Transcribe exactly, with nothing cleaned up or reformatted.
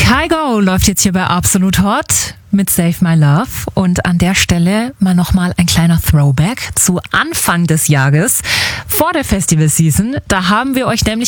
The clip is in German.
Kygo läuft jetzt hier bei Absolut Hot mit Save My Love. Und an der Stelle mal nochmal ein kleiner Throwback zu Anfang des Jahres vor der Festival Season. Da haben wir euch nämlich